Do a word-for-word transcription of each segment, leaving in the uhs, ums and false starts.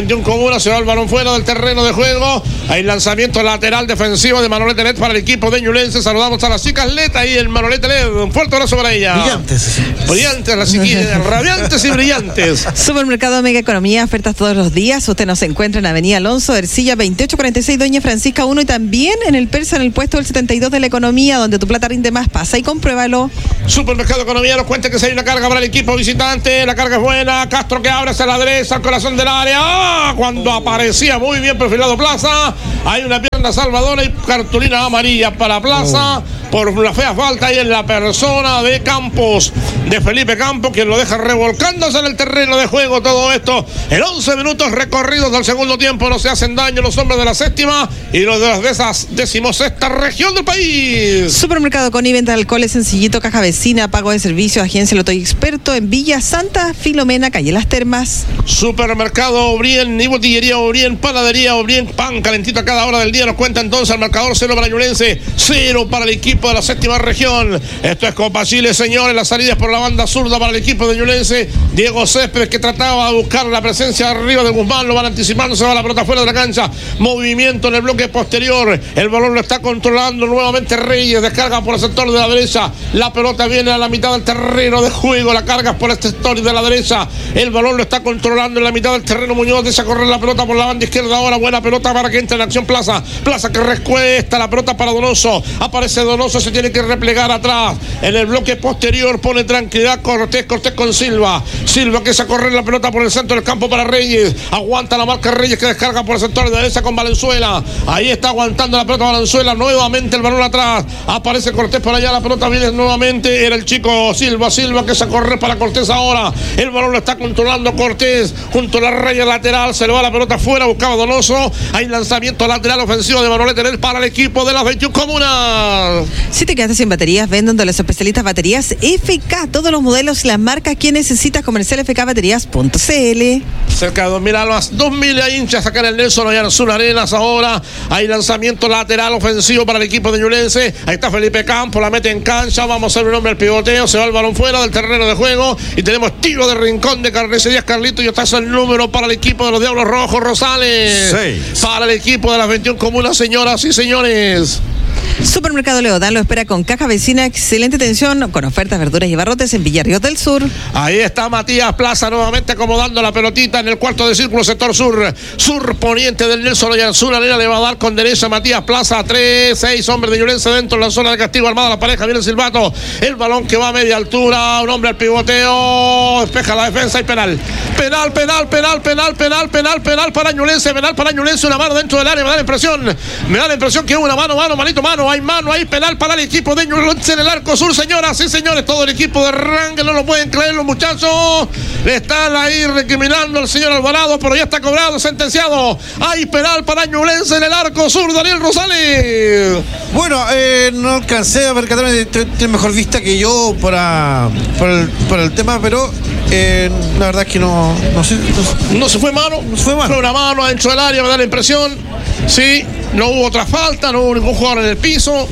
veintiuno Comuna, se va el balón fuera del terreno de juego. Hay lanzamiento lateral defensivo de Manolete Led para el equipo de Ñublense. Saludamos a las chicas Led ahí en Manolete Led. Un fuerte abrazo para ella. Brillantes. Brillantes, las chiquillas, radiantes y brillantes. Supermercado Mega Economía, ofertas todos los días. Usted nos encuentra en Avenida Alonso, Ercilla veintiocho cuarenta y seis, Doña Francisca uno, y también en el Persa, en el puesto del setenta y dos de la Economía, donde tu plata rinde más. Pasa y compruébalo. Supermercado Economía nos cuenta que si hay una carga para el equipo visitante, la carga es buena. Castro que abre hacia la derecha, al corazón del área. ¡Ah! Cuando aparecía muy bien perfilado Plaza, hay una pierna salvadora y cartulina amarilla para Plaza. Oh. Por la fea falta ahí en la persona de Campos, de Felipe Campos, quien lo deja revolcándose en el terreno de juego. Todo esto en once minutos recorridos del segundo tiempo. No se hacen daño los hombres de la séptima y los de las de esas decimosexta región del país. Supermercado con venta de alcoholes sencillito, caja vecina, pago de servicios, agencia Lotoy Experto en Villa Santa Filomena, calle Las Termas. Supermercado Obrien y botillería Obrien, panadería Obrien, pan calentito a cada hora del día. Nos cuenta entonces el marcador: cero para Ñublense, cero para el equipo de la séptima región. Esto es Copa Chile, señores. Las salidas por la banda zurda para el equipo de Ñublense. Diego Céspedes, que trataba de buscar la presencia arriba de Guzmán, lo van anticipando, se va la pelota fuera de la cancha. Movimiento en el bloque posterior. El balón lo está controlando nuevamente Reyes. Descarga por el sector de la derecha. La pelota viene a la mitad del terreno de juego. La carga por el sector de la derecha. El balón lo está controlando en la mitad del terreno Muñoz. Deja correr la pelota por la banda izquierda. Ahora buena pelota para que entre en acción Plaza. Plaza que rescuesta la pelota para Donoso. Aparece Donoso, se tiene que replegar atrás. En el bloque posterior pone tranquilidad Cortés. Cortés con Silva. Silva que se correr la pelota por el centro del campo para Reyes. Aguanta la marca Reyes, que descarga por el sector de la derecha con Valenzuela. Ahí está aguantando la pelota Valenzuela. Nuevamente el balón atrás. Aparece Cortés por allá. La pelota viene nuevamente. Era el chico Silva. Silva que se corre para Cortés ahora. El balón lo está controlando Cortés junto a la raya lateral. Se le va la pelota fuera. Buscaba Donoso. Hay lanzamiento lateral ofensivo de Manolete Led para el equipo de las veintiuno Comunas. Si te quedaste sin baterías, ven donde los especialistas baterías F K. Todos los modelos y las marcas que necesitas. Comercial F K Baterías punto c l. Cerca de dos mil almas, dos mil hinchas acá en el Nelson Oyarzún Arenas. Ahora hay lanzamiento lateral ofensivo para el equipo de Ñublense. Ahí está Felipe Campos, la mete en cancha. Vamos a ver un hombre al pivoteo. Se va el balón fuera del terreno de juego. Y tenemos tiro de rincón de Carnicerías Carlito. Y está ese el número para el equipo de los Diablos Rojos Rosales. Seis. Para el equipo de las veintiuno Comunas, señoras y señores. Supermercado Leodán lo espera con caja vecina, excelente atención, con ofertas, verduras y barrotes en Villarríos del Sur. Ahí está Matías Plaza nuevamente acomodando la pelotita en el cuarto de círculo, sector sur, sur poniente del Nelson Oyarzún Arena. Le va a dar con derecha Matías Plaza, tres, seis hombres de Ñublense dentro de la zona de castigo armada la pareja. Viene el silbato, el balón que va a media altura, un hombre al pivoteo, despeja la defensa y penal. Penal, penal, penal, penal, penal, penal, penal para Ñublense, penal para Ñublense, una mano dentro del área. Me da la impresión, me da la impresión que es una mano, mano, manito, mano. Hay mano, hay penal para el equipo de Ñublense en el arco sur, señoras y señores. Todo el equipo de Rangel, no lo pueden creer los muchachos. Le están ahí recriminando al señor Alvarado, pero ya está cobrado, sentenciado. Hay penal para Ñublense en el arco sur, Daniel Rosales. Bueno, eh, no alcancé a percatarme, tiene mejor vista que yo para, para, el, para el tema, pero eh, la verdad es que no, no sé. No, no se fue mano, no se fue mano. Fue una mano adentro del área, me da la impresión. Sí, no hubo otra falta, no hubo ningún jugador en el piso.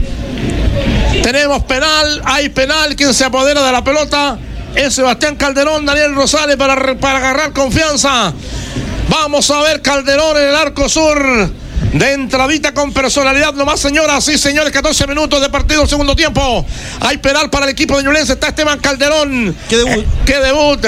Tenemos penal, hay penal. Quien se apodera de la pelota es Sebastián Calderón. Daniel Rosales para, para agarrar confianza. Vamos a ver Calderón en el arco sur. De entradita con personalidad nomás, señoras y señores. catorce minutos de partido, segundo tiempo. Hay penal para el equipo de Ñublense. Está Esteban Calderón. ¿Qué debut? Eh, ¿Qué debut?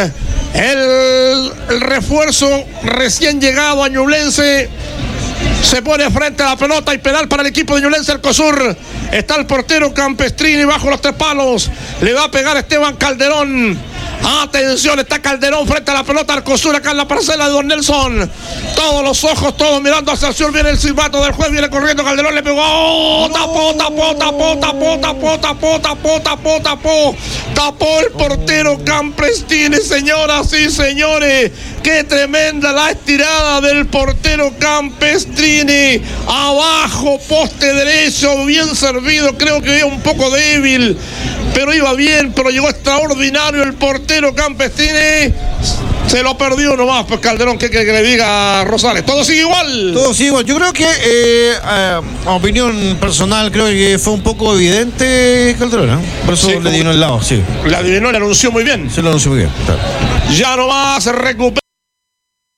El, el refuerzo recién llegado a Ñublense. Se pone frente a la pelota y penal para el equipo de Ñublense Arcosur. Está el portero Campestrini bajo los tres palos. Le va a pegar Esteban Calderón. Atención, está Calderón frente a la pelota Arcosur acá en la parcela de Don Nelson. Todos los ojos, todos mirando hacia el sur. Viene el silbato del juez, viene corriendo Calderón, le pegó. ¡Oh! Tapó, tapó, tapó, tapó, tapó, tapó, tapó, tapó, tapó. Tapó el portero Campestrini, señoras y señores. Qué tremenda la estirada del portero Campestrini. Abajo, poste derecho, bien servido. Creo que iba un poco débil, pero iba bien, pero llegó extraordinario el portero Campestrini. Se lo perdió nomás, pues Calderón, ¿qué quiere que le diga a Rosales? Todo sigue igual. Todo sigue igual. Yo creo que, eh, a, a opinión personal, creo que fue un poco evidente Calderón, ¿eh? Por eso sí, le adivinó el lado, sí. Le adivinó, le anunció muy bien. Se lo anunció muy bien, claro. Ya nomás se recupera.